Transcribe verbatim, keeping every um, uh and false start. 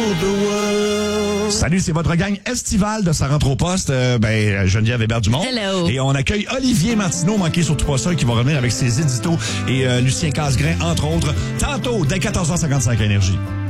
Salut, c'est votre gang estivale de Ça rentre au poste. Euh, ben, Geneviève Hébert-Dumont. Hello. Et on accueille Olivier Martineau, manqué surtout pas ça, qui va revenir avec ses éditos, et euh, Lucien Casgrain, entre autres, tantôt, dès quatorze heures cinquante-cinq à Énergie.